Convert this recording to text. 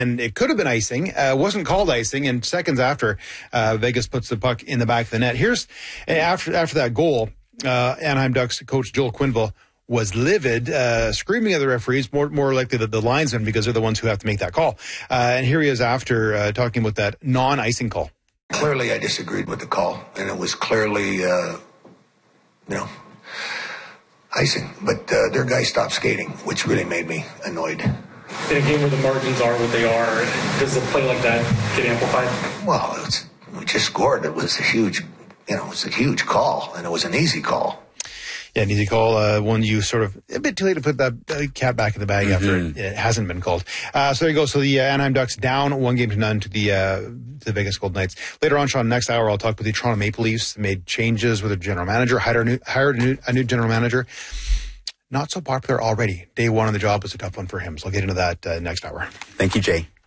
And it could have been icing. It wasn't called icing. And seconds after, Vegas puts the puck in the back of the net. Here's after that goal, Anaheim Ducks coach Joel Quenneville was livid, screaming at the referees, more likely the linesmen, because they're the ones who have to make that call. And here he is after talking about that non-icing call. Clearly, I disagreed with the call, and it was clearly, icing. But their guy stopped skating, which really made me annoyed. In a game where the margins are what they are, does a play like that get amplified? Well, we just scored. It was a huge, call, and it was an easy call. Yeah, an easy call. One you sort of a bit too late to put that cat back in the bag after it hasn't been called. So there you go. So the Anaheim Ducks down 1-0 to the Vegas Golden Knights. Later on, Sean, next hour, I'll talk with the Toronto Maple Leafs. Made changes with their general manager, hired a new general manager. Not so popular already. Day one on the job was a tough one for him. So I'll get into that next hour. Thank you, Jay.